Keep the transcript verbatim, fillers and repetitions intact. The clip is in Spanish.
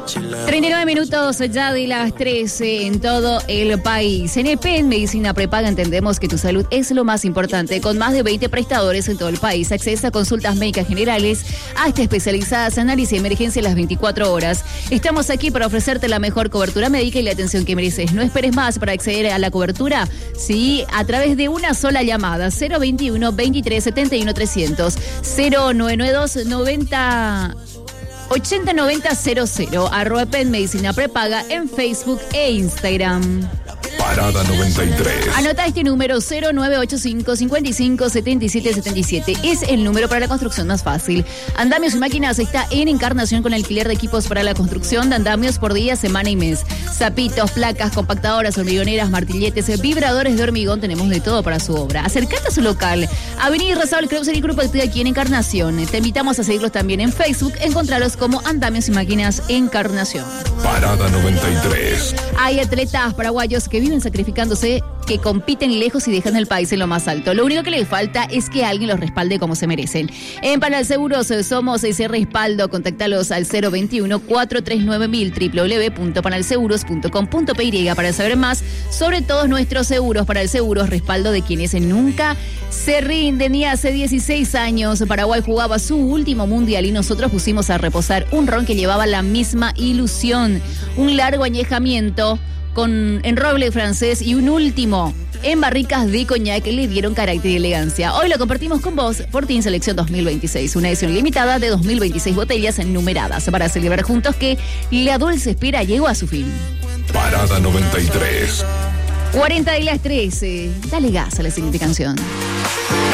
treinta y nueve minutos ya de las trece en todo el país. En E P E N Medicina Prepaga entendemos que tu salud es lo más importante. Con más de veinte prestadores en todo el país, accesa a consultas médicas generales, hasta especializadas, análisis de emergencia las veinticuatro horas. Estamos aquí para ofrecerte la mejor cobertura médica y la atención que mereces. No esperes más para acceder a la cobertura, sí, a través de una sola llamada. cero veintiuno, veintitrés, setenta y uno, trescientos, cero nueve nueve dos, noventa... ochenta noventa cero cero, arroba E P E N Medicina Prepaga en Facebook e Instagram. Parada noventa y tres. Anota este número cero nueve ocho cinco, cinco cinco, siete siete siete siete. Es el número para la construcción más fácil. Andamios y Máquinas está en Encarnación con alquiler de equipos para la construcción de andamios por día, semana y mes. Zapitos, placas, compactadoras, hormigoneras, martilletes, vibradores de hormigón. Tenemos de todo para su obra. Acercate a su local. Avenida Razabal Kreuser y Grupo Activa aquí en Encarnación. Te invitamos a seguirlos también en Facebook. Encontrarlos como Andamios y Máquinas Encarnación. Parada noventa y tres. Hay atletas paraguayos que viven sacrificándose, que compiten lejos y dejan el país en lo más alto. Lo único que les falta es que alguien los respalde como se merecen. En Panal Seguros somos ese respaldo. Contáctalos al cero veintiuno, cuatrocientos treinta y nueve mil, doble u doble u doble u punto panal seguros punto com punto pe y para saber más sobre todos nuestros seguros. Panal Seguros, respaldo de quienes nunca se rinden. Y hace dieciséis años Paraguay jugaba su último mundial y nosotros pusimos a reposar un ron que llevaba la misma ilusión. Un largo añejamiento con en roble francés y un último en barricas de coñac que le dieron carácter y elegancia. Hoy lo compartimos con vos, Fortín Selección dos mil veintiséis, una edición limitada de dos mil veintiséis botellas numeradas para celebrar juntos que la dulce espera llegó a su fin. Parada noventa y tres. cuarenta de las trece. Dale gas a la siguiente canción.